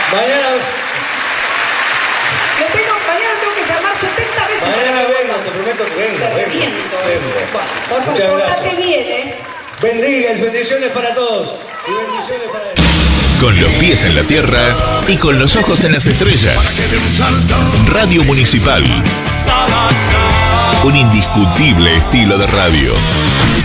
Mañana tengo que llamar 70 veces. Mañana vengo, te prometo que vengo. Por favor, portate bien, Bendiciones para todos. Y bendiciones para él. Con los pies en la tierra y con los ojos en las estrellas. Radio Municipal. Un indiscutible estilo de radio.